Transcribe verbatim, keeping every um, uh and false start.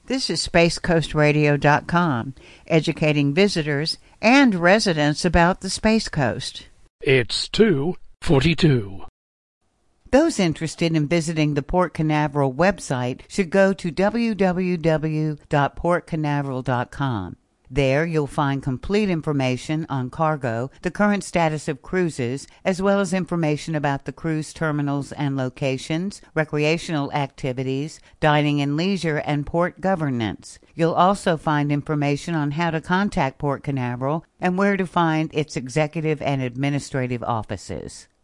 This is space coast radio dot com, educating visitors and residents about the Space Coast. It's two forty-two. Those interested in visiting the Port Canaveral website should go to w w w dot port canaveral dot com. There you'll find complete information on cargo, the current status of cruises, as well as information about the cruise terminals and locations, recreational activities, dining and leisure, and port governance. You'll also find information on how to contact Port Canaveral and where to find its executive and administrative offices.